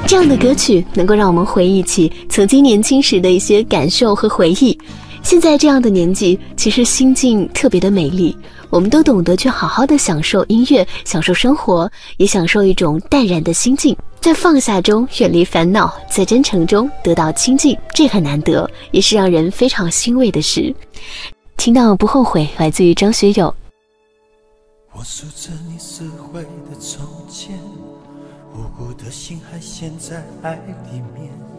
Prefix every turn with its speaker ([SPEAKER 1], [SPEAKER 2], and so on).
[SPEAKER 1] 这样的歌曲能够让我们回忆起曾经年轻时的一些感受和回忆。现在这样的年纪，其实心境特别的美丽，我们都懂得去好好的享受音乐，享受生活，也享受一种淡然的心境，在放下中远离烦恼，在真诚中得到清静，这很难得，也是让人非常欣慰的事。听到不后悔，来自于张学友。
[SPEAKER 2] 我数着你撕毁的从前，无辜的心还陷在爱里面，